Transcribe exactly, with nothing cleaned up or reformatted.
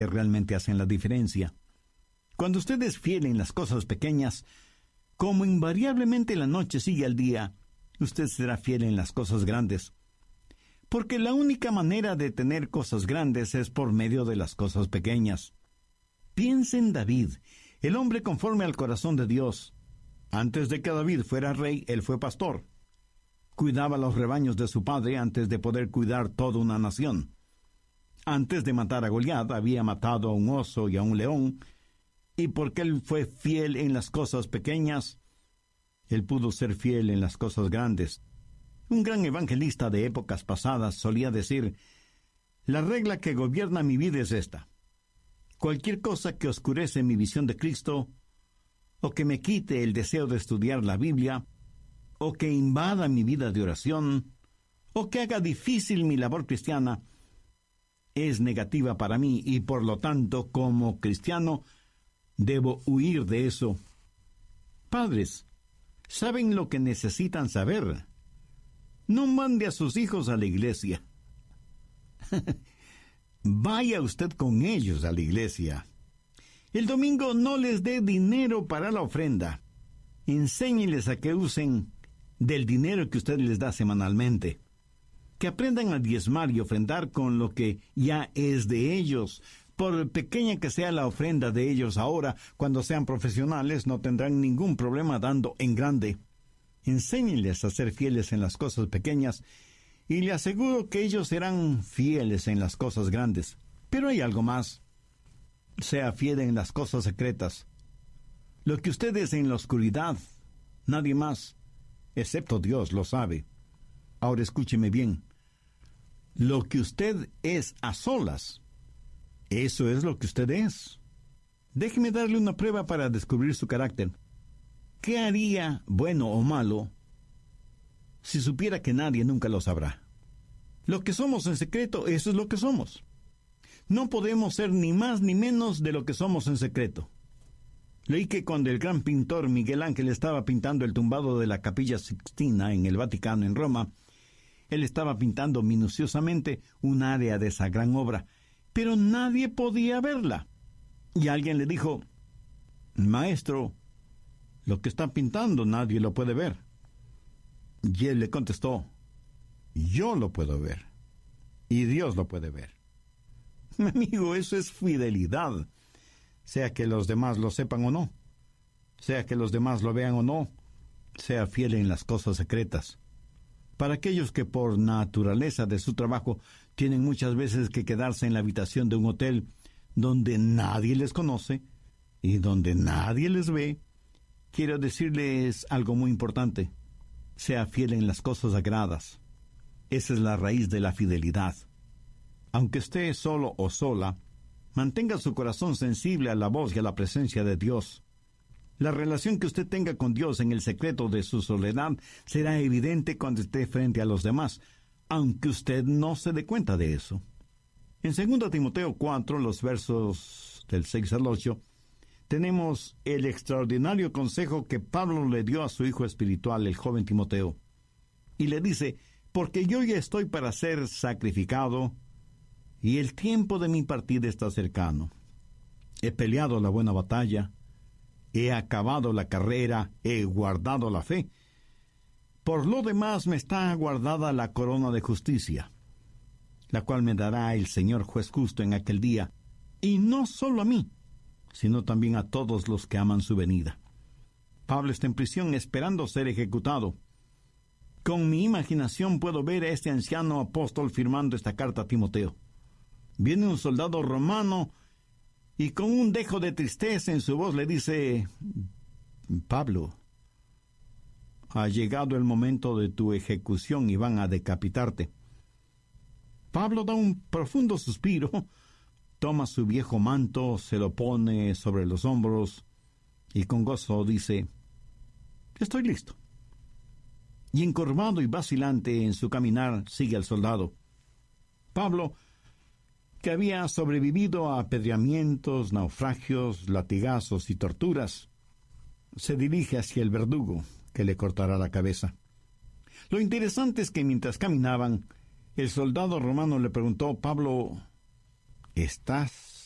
realmente hacen la diferencia. Cuando usted es fiel en las cosas pequeñas, como invariablemente la noche sigue al día, usted será fiel en las cosas grandes. Porque la única manera de tener cosas grandes es por medio de las cosas pequeñas. Piensa en David, el hombre conforme al corazón de Dios. Antes de que David fuera rey, él fue pastor. Cuidaba los rebaños de su padre antes de poder cuidar toda una nación. Antes de matar a Goliat, había matado a un oso y a un león, y porque él fue fiel en las cosas pequeñas, él pudo ser fiel en las cosas grandes. Un gran evangelista de épocas pasadas solía decir: la regla que gobierna mi vida es esta. Cualquier cosa que oscurece mi visión de Cristo, o que me quite el deseo de estudiar la Biblia, o que invada mi vida de oración, o que haga difícil mi labor cristiana, es negativa para mí, y por lo tanto, como cristiano, debo huir de eso. Padres, ¿saben lo que necesitan saber? No mande a sus hijos a la iglesia. Vaya usted con ellos a la iglesia. El domingo no les dé dinero para la ofrenda. Enséñeles a que usen del dinero que usted les da semanalmente. Que aprendan a diezmar y ofrendar con lo que ya es de ellos. Por pequeña que sea la ofrenda de ellos ahora, cuando sean profesionales no tendrán ningún problema dando en grande. Enséñenles a ser fieles en las cosas pequeñas, y le aseguro que ellos serán fieles en las cosas grandes. Pero hay algo más. Sea fiel en las cosas secretas. Lo que usted es en la oscuridad, nadie más, excepto Dios, lo sabe. Ahora escúcheme bien. Lo que usted es a solas, eso es lo que usted es. Déjeme darle una prueba para descubrir su carácter. ¿Qué haría, bueno o malo, si supiera que nadie nunca lo sabrá? Lo que somos en secreto, eso es lo que somos. No podemos ser ni más ni menos de lo que somos en secreto. Leí que cuando el gran pintor Miguel Ángel estaba pintando el tumbado de la Capilla Sixtina en el Vaticano, en Roma, él estaba pintando minuciosamente un área de esa gran obra, pero nadie podía verla. Y alguien le dijo: maestro, lo que está pintando nadie lo puede ver. Y él le contestó: yo lo puedo ver, y Dios lo puede ver. Mi amigo, eso es fidelidad. Sea que los demás lo sepan o no, sea que los demás lo vean o no, sea fiel en las cosas secretas. Para aquellos que por naturaleza de su trabajo tienen muchas veces que quedarse en la habitación de un hotel donde nadie les conoce y donde nadie les ve, quiero decirles algo muy importante. Sea fiel en las cosas sagradas. Esa es la raíz de la fidelidad. Aunque esté solo o sola, mantenga su corazón sensible a la voz y a la presencia de Dios. La relación que usted tenga con Dios en el secreto de su soledad será evidente cuando esté frente a los demás, aunque usted no se dé cuenta de eso. En segundo Timoteo cuatro, los versos del seis al ocho, tenemos el extraordinario consejo que Pablo le dio a su hijo espiritual, el joven Timoteo. Y le dice: porque yo ya estoy para ser sacrificado, y el tiempo de mi partida está cercano. He peleado la buena batalla, he acabado la carrera, he guardado la fe. Por lo demás me está guardada la corona de justicia, la cual me dará el Señor juez justo en aquel día, y no solo a mí, sino también a todos los que aman su venida. Pablo está en prisión esperando ser ejecutado. Con mi imaginación puedo ver a este anciano apóstol firmando esta carta a Timoteo. Viene un soldado romano y con un dejo de tristeza en su voz le dice: Pablo, ha llegado el momento de tu ejecución y van a decapitarte. Pablo da un profundo suspiro, toma su viejo manto, se lo pone sobre los hombros y con gozo dice: estoy listo. Y encorvado y vacilante en su caminar sigue al soldado. Pablo, que había sobrevivido a apedreamientos, naufragios, latigazos y torturas, se dirige hacia el verdugo, que le cortará la cabeza. Lo interesante es que mientras caminaban, el soldado romano le preguntó: Pablo, ¿estás